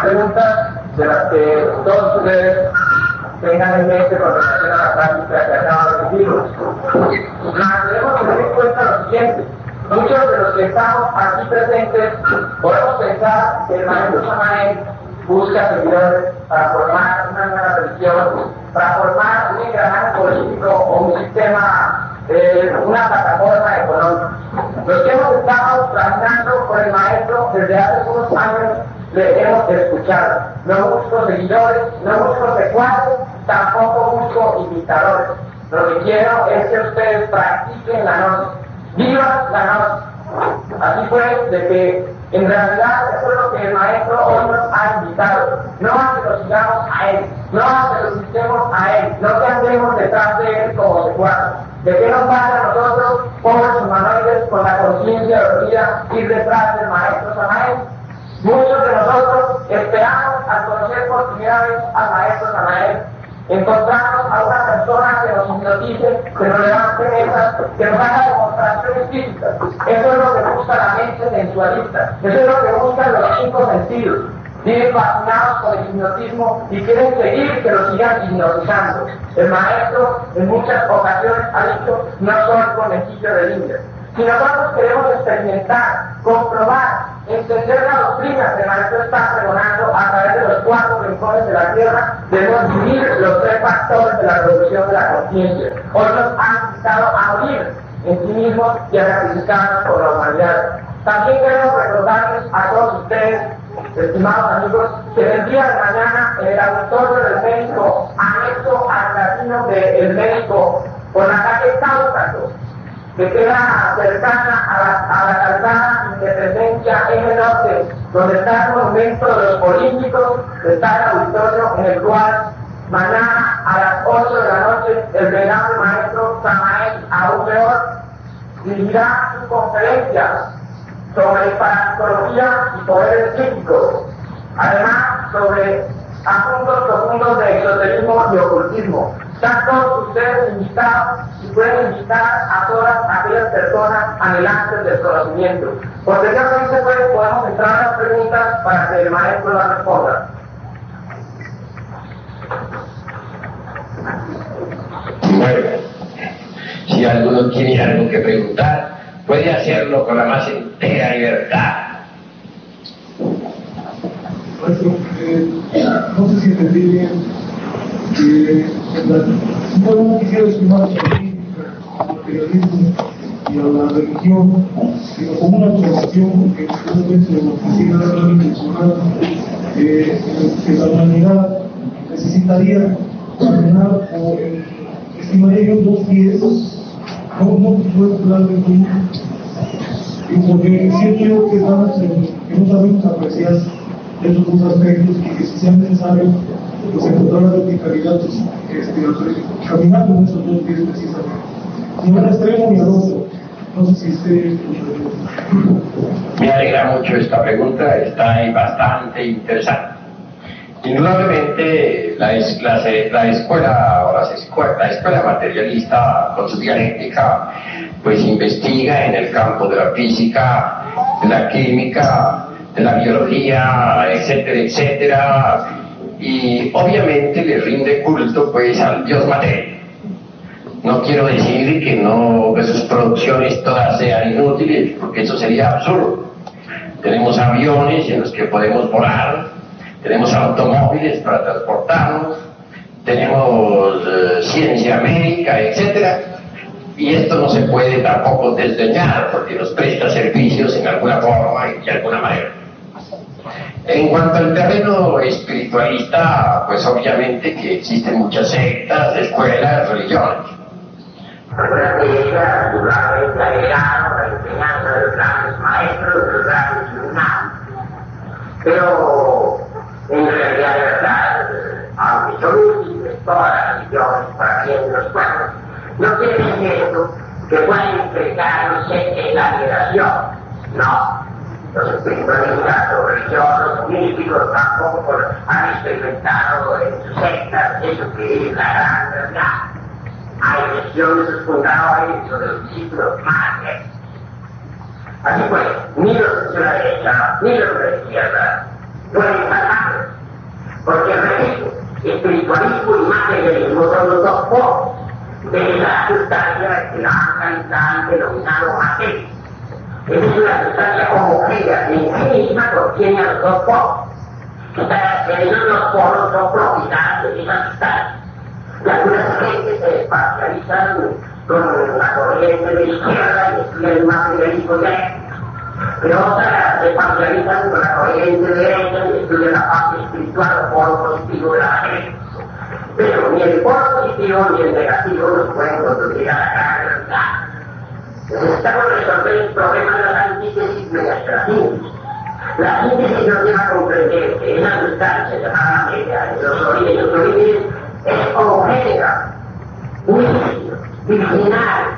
preguntas de las que todos ustedes tengan en mente con relación a la práctica que acabo de decir. Debemos tener en cuenta lo siguiente: muchos de los que estamos aquí presentes podemos pensar que el maestro Samael busca seguidores para formar una nueva religión, para formar un engranaje político o un sistema, una plataforma económica. Los que hemos estado trabajando con el maestro desde hace algunos años le hemos escuchado. No busco seguidores, no busco secuaces, tampoco busco imitadores. Lo que quiero es que ustedes practiquen la noche, vivan la noche. Así pues, de que en realidad eso es lo que el maestro hoy nos ha invitado, no a que lo sigamos a él, no a que lo imitemos a él, no que andemos detrás de él como secuaces. ¿De qué nos vale a nosotros, pobres humanoides con la conciencia dormida, ir detrás del maestro Samael? Muchos de nosotros esperamos, al conocer por primera vez al maestro Samael, encontramos a una persona que nos hipnotice, que nos levante mesas, que nos haga demostraciones físicas. Eso es lo que busca la mente sensualista, eso es lo que buscan los 5 sentidos. Viven fascinados con el hipnotismo y quieren seguir que lo sigan hipnotizando. El maestro en muchas ocasiones ha dicho: no soy conejillo de indias. Si nosotros queremos experimentar, comprobar, entender la doctrina que el maestro está pregonando a través de los 4 rincones de la tierra, debemos vivir los 3 factores de la revolución de la conciencia. Hoy nos han invitado a morir en sí mismos y a sacrificarnos por la humanidad. También queremos recordarles a todos ustedes, estimados amigos, que el día de mañana en el auditorio del médico, anexo al casino del médico por la calle Cáucaso, que queda cercana a la calzada Independencia Eje Norte, donde está el monumento de los olímpicos, está el auditorio en el cual mañana a las 8 de la noche el venerable maestro Samael, aún peor, dirigirá su conferencia sobre parapsicología y poderes psíquicos, además sobre asuntos profundos de esoterismo y ocultismo. Están todos ustedes invitados y pueden invitar a todas aquellas personas anhelantes del conocimiento. Posteriormente podemos entrar a las preguntas para que el maestro las responda. Bueno, si alguno tiene algo que preguntar, puede hacerlo con la más entera libertad. Maestro, no sé si entendí bien que no quisiera estimar a la política, al materialismo y a la religión, sino como una observación que realmente nos quisiera dar la intencional que la humanidad necesitaría caminar o estimaría yo 2 pies, no puedo hablar de todo, y porque siento yo que estamos que no sabemos apreciar esos 2 aspectos y que si sea necesario pues encontrar la verticalidad caminando en esos 2 pies precisamente, ni un extremo ni al otro. No sé si esté... Me alegra mucho esta pregunta, está ahí bastante interesante. Indudablemente la escuela materialista con su dialéctica pues investiga en el campo de la física, de la química, de la biología, etcétera, etcétera, y obviamente le rinde culto pues al dios materia. No quiero decir que sus producciones todas sean inútiles, porque eso sería absurdo. Tenemos aviones en los que podemos volar, tenemos automóviles para transportarnos, tenemos ciencia médica, etcétera, y esto no se puede tampoco desdeñar porque nos presta servicios en alguna forma y de alguna manera. En cuanto al terreno espiritualista, pues obviamente que existen muchas sectas, escuelas, religiones. Recuerda que ella seguramente ha llegado a la enseñanza de los grandes maestros, de los grandes iluminados. Pero en realidad de verdad, aunque son útiles todas las religiones para bien de los pueblos, no quiere decir eso que pueden implicarse en la liberación. No. Los espiritualistas o religiosos místicos tampoco han experimentado en sus sectas eso que es la gran verdad. Hay lecciones fundamentales sobre los discípulos más grandes. Así pues, ni los de la derecha ni los de la izquierda pueden pasar espiritualismo y materialismo son los dos polos de la sustancia que la han denominado materia. Es una sustancia homogénea que en sí misma contiene a los dos polos. Esos dos polos son propiedades de esa sustancia. Y algunas gentes se parcializan con la corriente de la izquierda y estudian el materialismo dialéctico. Pero otras se parcializan con la corriente derecha y estudian la parte espiritual o polo positivo de la materia. Pero ni el polo positivo ni el negativo nos pueden conducir a la gran realidad. Necesitamos resolver el problema de la antítesis mediante la síntesis. La síntesis nos lleva a comprender que esa sustancia llamada materia, en los orígenes, es homogénea, unívocil, virginal,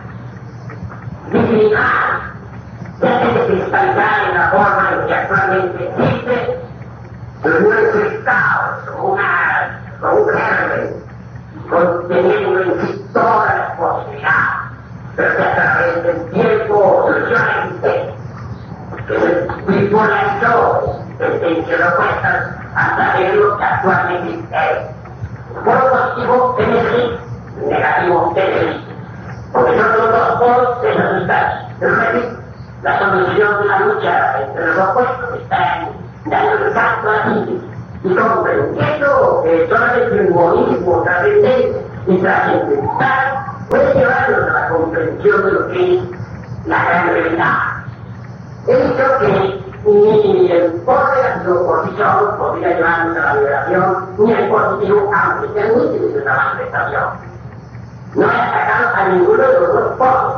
debe de cristalizar en la forma en que actualmente existe, en un caos, como un germen, conteniendo en sí todas las posibilidades, pero que a través del tiempo soluciona el existencia, que se bipolarizó en que lo cuestas hasta ver lo que actualmente es. Polo positivo tener negativo tener, porque son los dos polos de la sustancia. La solución de la lucha entre los opuestos está en dando el salto a la síntesis y comprendiendo que solamente el monismo trascendente y trascendental puede llevarnos a la comprensión de lo que es la gran realidad. He dicho que ni el polo negativo por sí solo podría llevarnos a la liberación, ni el positivo, aunque sea útil de la manifestación. No he atacado a ninguno de los dos polos,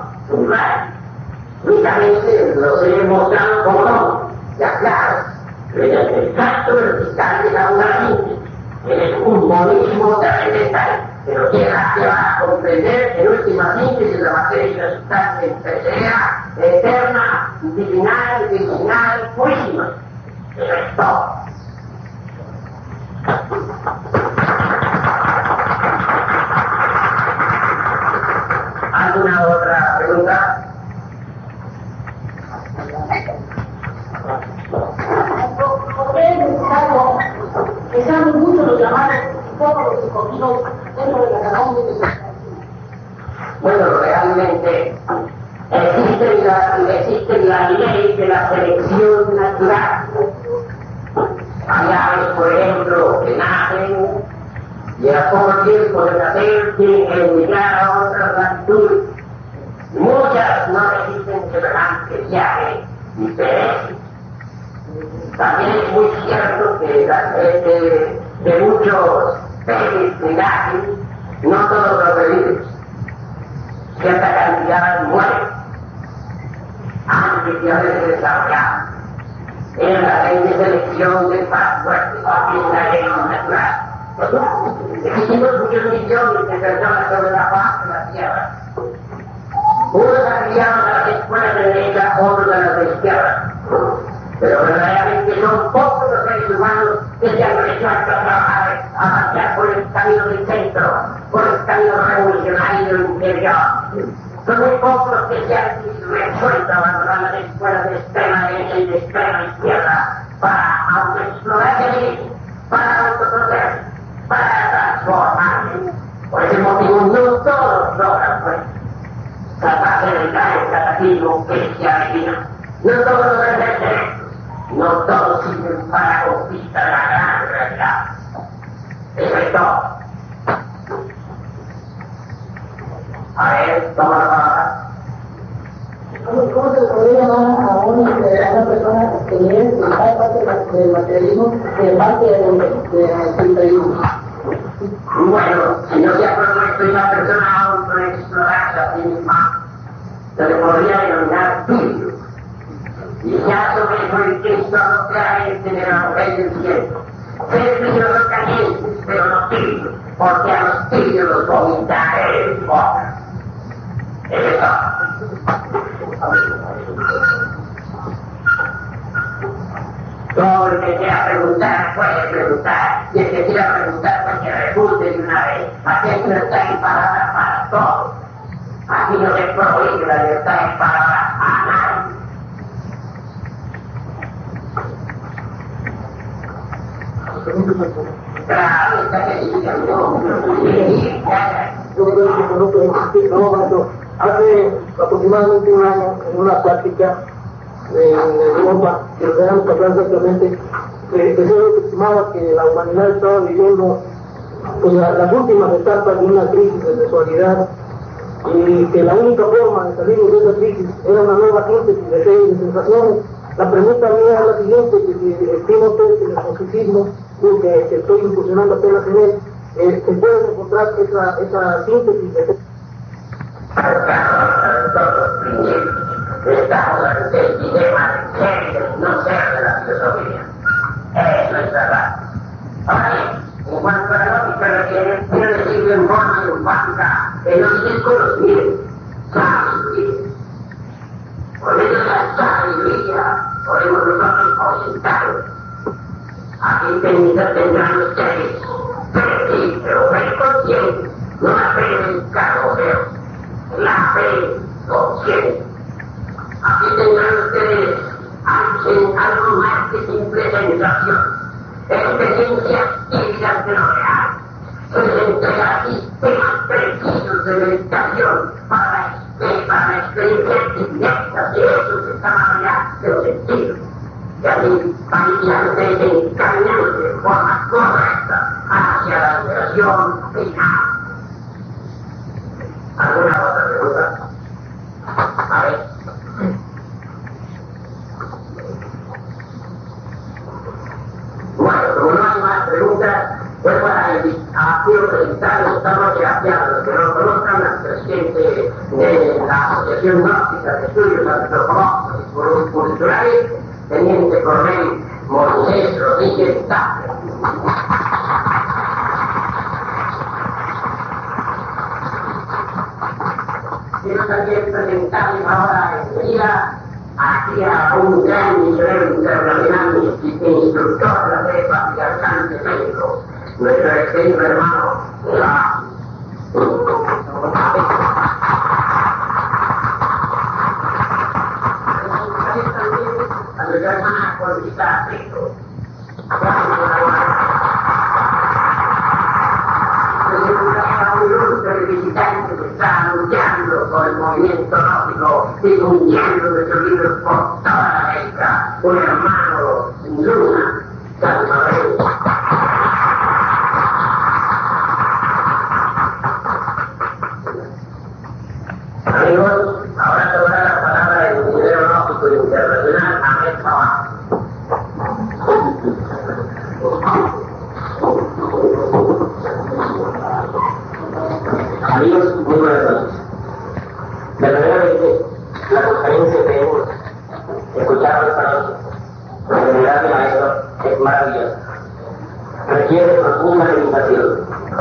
únicamente los he mostrado como no, ya claro, mediante el salto vertical de la una síntesis, que es un monismo trascendental, que nos lleva a comprender en última síntesis la materia y la sustancia sea eterna, divinal, virginal, purísima. Eso es todo. ¿Alguna otra pregunta? ¿Por qué es necesario que sean muchos los llamados psicólogos escogidos dentro de la academia? Bueno, realmente existe la ley de la selección natural. Hay aves, por ejemplo, que nacen y a poco tiempo de nacer tienen que emigrar a otras latitudes. Muchas no resisten semejante viaje y perecen. También es muy cierto que de muchos peces que nacen, no todos los reviven. Cierta cantidad mueren antes de haberse desarrollado. Es la ley de selección del más fuerte, es la ley natural. Existimos muchos millones de personas sobre la faz de la tierra. Unos afiliados a las escuelas de derecha, otros a las de izquierda. Pero verdaderamente son pocos los seres humanos que se han resuelto a trabajar, a marchar por el camino del centro, por el camino revolucionario interior. Son muy pocos los que se han resuelto a abandonar las escuelas de extrema derecha y de extrema izquierda para autoexplorarse, para autoconocerse, para transformarse. Por ese motivo no todos logran pues tratarse del gran cataclismo que se avecina. No todos logran ser derechos, no todos sirven para conquistar la gran realidad. Eso es todo. A ver, toma la palabra. ¿Cómo se le podría llamar a una persona que es parte del materialismo y de parte del espiritualismo? Bueno, si no se aprovecha una persona a autoexplorarse a sí misma, se le podría denominar tuyo. Y ya sobre eso el Cristo no trae en el Evangelio del cielo. Ser tuyo no calientes, pero no tibios, porque a los tibios los vomitaré en boca. Es eso. Todo el que quiera preguntar puede preguntar, y el que quiera preguntar pues que resulte de una vez. Aquí hay libertad de palabra para todos. Aquí no se prohíbe la libertad de palabra a nadie. Claro, Yo creo que no puede existir, no. Hace aproximadamente un año, en una práctica en Europa, que nos dejamos hablar exactamente, que se estimaba que la humanidad estaba viviendo pues, las últimas etapas de una crisis de sexualidad, y que la única forma de salir de esa crisis era una nueva síntesis de fe y de sensaciones. La pregunta mía es la siguiente, que si estima usted que el gnosticismo, que estoy incursionando apenas en él, se puede encontrar esa síntesis de fe. Estamos ante el dilema de ser y de no ser de la filosofía. Eso es verdad. Ahora bien, en cuanto a la lógica requiere, quiero decirlo en forma enfática, que los discursos, miren, saben, por medio de la sabiduría, podemos nosotros orientar. Aquí tendrán ustedes, pero fe consciente, no la fe del cargoteo, la fe consciente. Aquí tendrán ustedes algo más que simple sensación, experiencia activa de lo real. Se les entrega sistemas precisos de meditación para experiencias directas de esos que están allá de los sentidos. Y así van ustedes encaminando de forma correcta hacia la liberación final. ¿Alguna otra pregunta? A ver. Bueno, como no hay más preguntas, pues quiero presentar esta noche a los que no conozcan al presidente de la Asociación Gnóstica de Estudios Antropológicos y Culturales, teniente coronel Moisés Rodríguez Tapia. Quiero también presentarles ahora enseguida aquí a un gran nivel internacional instructor de la fe patriarcal de México, nuestro querido hermano a nuestra hermana Conchita Prieto. Un ilustre visitante que está anunciando con el movimiento gnóstico, difundiendo nuestros libros por toda la América, un hermano Luna, Salvador. Amigos, ahora tomará la palabra el ingeniero gnóstico internacional Ahmed Fawad. Amigos, muy buenas noches. Verdaderamente, la conferencia que hemos escuchado esta noche, la generalidad de maestro, es maravillosa. Requiere profunda meditación.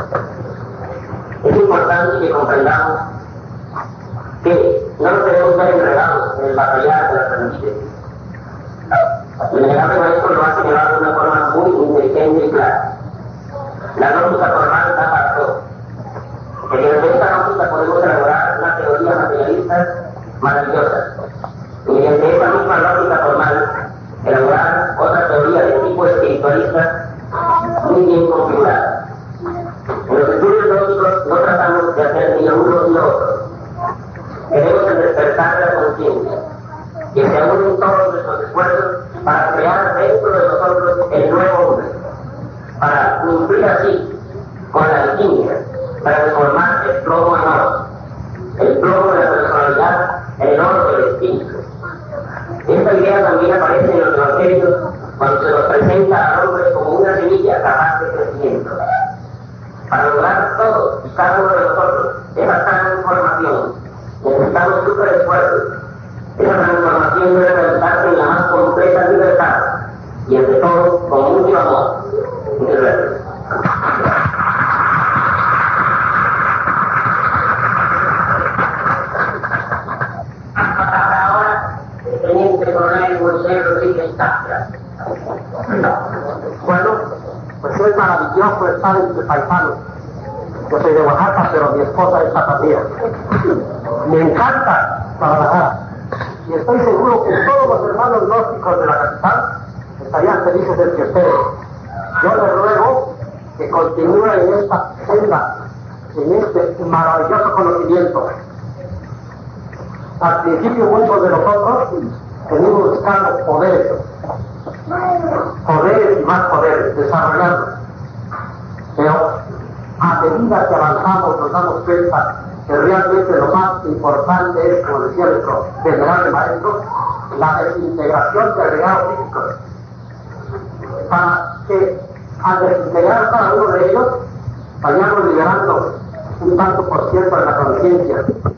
Es importante que comprendamos que no nos debemos ver enredados en el batallar de las transmisiones. El venerable maestro lo ha señalado de una forma muy inteligente y clara. La gnóstica formal da para todo. Mediante esta gnóstica podemos elaborar una teoría materialista maravillosa. Y mediante esta misma gnóstica formal, elaborar otra teoría de tipo espiritualista muy bien configurada. En los estudios gnósticos no tratamos de hacer ni lo uno ni lo otro. Queremos el despertar de la conciencia, que se unen todos nuestros esfuerzos para crear dentro de nosotros el nuevo hombre, para cumplir así con la alquimia, para transformar el plomo en oro, el plomo de la personalidad en el oro del espíritu. Esta idea también aparece en los evangelios cuando se nos presenta al hombre como una semilla capaz de crecimiento. Para lograr todos y cada uno de nosotros esa transformación, necesitamos súper esfuerzos. Esa transformación debe realizarse en la más completa libertad y entre todo con mucho amor. Muchas gracias. Ahora, el teniente coronel Moisés Rodríguez Tapia. Bueno, pues es maravilloso estar entre paisanos. Yo soy de Oaxaca, pero mi esposa es zapatía. Me encanta Guadalajara. Y estoy seguro que todos los hermanos gnósticos de la capital estarían felices de que ustedes. Yo les ruego que continúe en esta senda, en este maravilloso conocimiento. Al principio muchos de nosotros venimos buscando poderes y más poderes, desarrollando. Pero a medida que avanzamos nos damos cuenta que realmente lo más importante es, como decía nuestro venerable maestro, la desintegración del legado físico. Para que al desintegrar cada uno de ellos vayamos liberando un tanto por ciento de la conciencia.